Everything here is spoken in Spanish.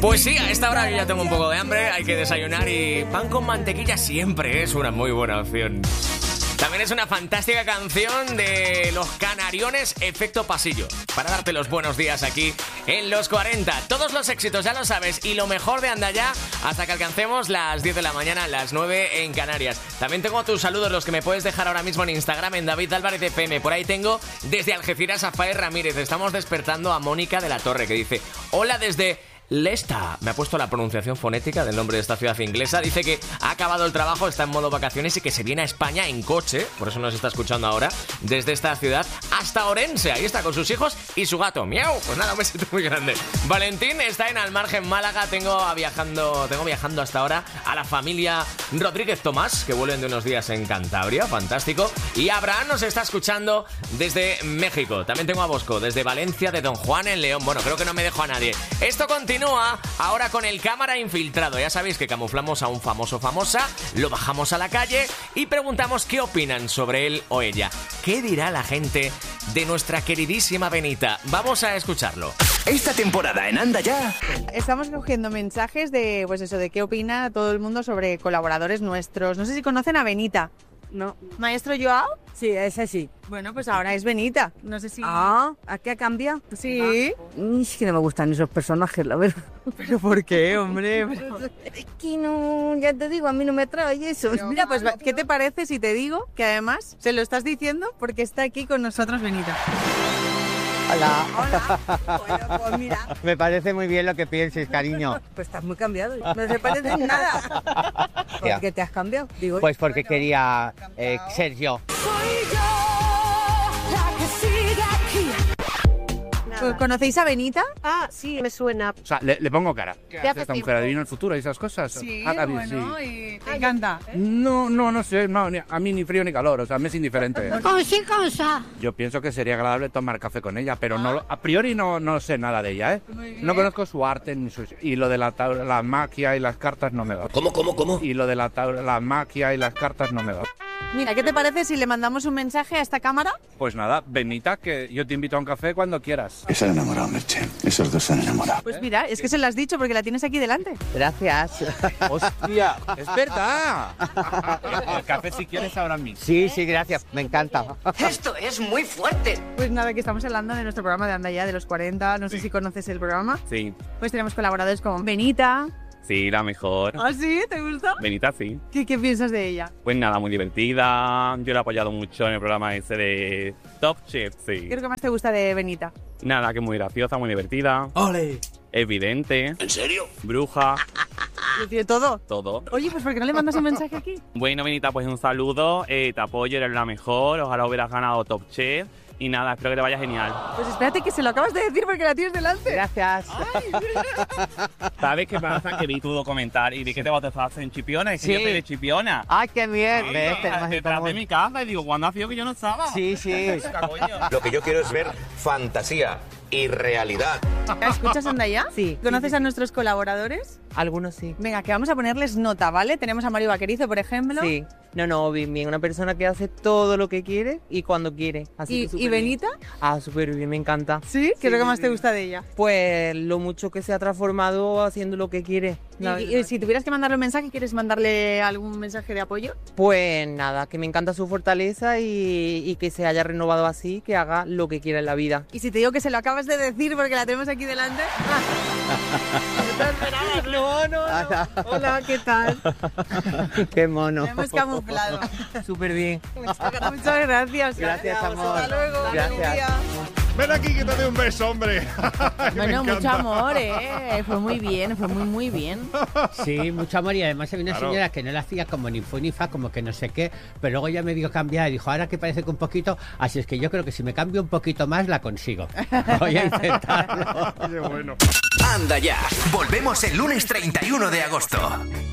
Pues sí, a esta hora yo ya tengo un poco de hambre, hay que desayunar y pan con mantequilla siempre es una muy buena opción. También es una fantástica canción de Los Canariones, Efecto Pasillo, para darte los buenos días aquí en Los 40. Todos los éxitos, ya lo sabes, y lo mejor de Anda Ya hasta que alcancemos las 10 de la mañana, las 9 en Canarias. También tengo tus saludos, los que me puedes dejar ahora mismo en Instagram, en David Álvarez FM. Por ahí tengo desde Algeciras a Fae Ramírez. Estamos despertando a Mónica de la Torre, que dice: hola desde Lesta. Me ha puesto la pronunciación fonética del nombre de esta ciudad inglesa. Dice que ha acabado el trabajo, está en modo vacaciones y que se viene a España en coche, por eso nos está escuchando ahora, desde esta ciudad hasta Orense. Ahí está con sus hijos y su gato. ¡Miau! Pues nada, un besito muy grande. Valentín está en Almargen, Málaga. Tengo viajando hasta ahora a la familia Rodríguez Tomás, que vuelven de unos días en Cantabria. Fantástico. Y Abraham nos está escuchando desde México. También tengo a Bosco desde Valencia, de Don Juan en León. Bueno, creo que no me dejo a nadie. Esto continúa ahora con el cámara infiltrado. Ya sabéis que camuflamos a un famoso famosa, lo bajamos a la calle y preguntamos qué opinan sobre él o ella. ¿Qué dirá la gente de nuestra queridísima Benita? Vamos a escucharlo. Esta temporada en Anda Ya estamos cogiendo mensajes de, pues eso, de qué opina todo el mundo sobre colaboradores nuestros. No sé si conocen a Benita. No. ¿Maestro Joao? Sí, ese sí. Bueno, pues ahora es Benita. No sé si... ¿a qué ha cambiado? Sí. Es que no me gustan esos personajes, la verdad. ¿Pero por qué, hombre? Es que no, ya te digo, a mí no me atrae eso. Mira, pues, ¿qué te parece si te digo que además se lo estás diciendo porque está aquí con nosotros Benita? Hola. Hola. Bueno, pues mira. Me parece muy bien lo que pienses, cariño. Pues estás muy cambiado. No se parece en nada. ¿Por qué te has cambiado? Digo, Pues porque quería ser yo. ¿Conocéis a Benita? Ah, sí, me suena. O sea, le pongo cara. ¿Qué hace hace esta mujer? ¿Adivina el futuro y esas cosas? Sí, Ah, David, bueno, sí. y te encanta. No sé, no, a mí ni frío ni calor, o sea, me es indiferente. Cosa. Yo pienso que sería agradable tomar café con ella, pero no, a priori no sé nada de ella, ¿eh? No conozco su arte ni su... Y lo de la magia y las cartas no me da. ¿Cómo? Y lo de la magia y las cartas no me da. Mira, ¿qué te parece si le mandamos un mensaje a esta cámara? Pues nada, Benita, que yo te invito a un café cuando quieras. Se han enamorado, Merche. Esos dos se han enamorado. Pues mira, es que se lo has dicho porque la tienes aquí delante. Gracias. ¡Hostia! ¡Es verdad! El café si quieres ahora mismo. Sí, gracias. Me encanta. Esto es muy fuerte. Pues nada, que estamos hablando de nuestro programa de Anda Ya, de los 40. No sé si conoces el programa. Sí, Pues tenemos colaboradores como Benita. sí, la mejor. ¿Ah, sí? ¿Te gusta? Benita, sí. ¿Qué piensas de ella? Pues nada, muy divertida. Yo la he apoyado mucho en el programa ese de Top Chef, sí. ¿Qué es lo que más te gusta de Benita? Nada, que muy graciosa, muy divertida. ¡Ole! Evidente. ¿En serio? Bruja. ¿Lo tiene todo? Todo. Oye, pues ¿por qué no le mandas un mensaje aquí? Bueno, Benita, pues un saludo. Te apoyo, eres la mejor. Ojalá hubieras ganado Top Chef. Y nada, espero que te vaya genial. Pues espérate que se lo acabas de decir porque la tienes delante. Gracias. ¿Sabes qué pasa? Que vi tu documental y vi que te bautizaste en Chipiona. Y que Sí. yo soy de Chipiona. ¡Ay, qué bien! ¿Ves? Tenemos en Detrás de común. mi casa y digo, ¿cuándo ha sido que yo no estaba? Sí. Lo que yo quiero es ver fantasía y realidad. ¿Escuchas Anda Ya? Sí. ¿Conoces a nuestros colaboradores? Algunos sí. Venga, que vamos a ponerles nota, ¿vale? Tenemos a Mario Vaquerizo, por ejemplo. Sí. No, bien. Una persona que hace todo lo que quiere y cuando quiere. Así que ¿Y súper bien. Benita? Ah, súper bien, me encanta. ¿Sí? ¿Qué es lo que más te gusta de ella? Pues lo mucho que se ha transformado haciendo lo que quiere. Y si tuvieras que mandarle un mensaje, ¿quieres mandarle algún mensaje de apoyo? Pues nada, que me encanta su fortaleza y que se haya renovado así, que haga lo que quiera en la vida. Y si te digo que se lo acabas de decir porque la tenemos aquí delante. ¿No te esperabas? No. Hola, ¿qué tal? Qué mono. Lo hemos camuflado. Súper bien. Muchas gracias. Gracias, amor. Hasta luego. Gracias. Feliz día. Ven aquí que te doy un beso, hombre. Bueno, mucho amor, fue muy bien, fue muy bien. Sí, mucho amor, y además había una Claro. señora que no la hacía como ni fu ni fa, como que no sé qué, pero luego ya me vio cambiar y dijo, ahora que parece que un poquito, así es que yo creo que si me cambio un poquito más la consigo. Voy a intentarlo. Qué bueno. Anda Ya. Volvemos el lunes 31 de agosto.